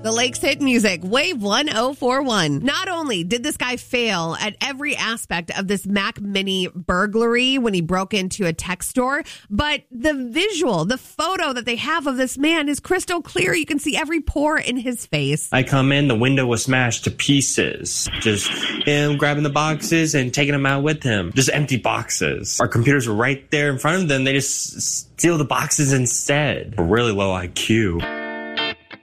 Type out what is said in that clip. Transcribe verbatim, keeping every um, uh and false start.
The Lakes Hit Music, Wave one oh four one. Not only did this guy fail at every aspect of this Mac Mini burglary when he broke into a tech store, but the visual, the photo that they have of this man is crystal clear. You can see every pore in his face. I come in, the window was smashed to pieces. Just him grabbing the boxes and taking them out with him. Just empty boxes. Our computers were right there in front of them. They just steal the boxes instead. A really low I Q.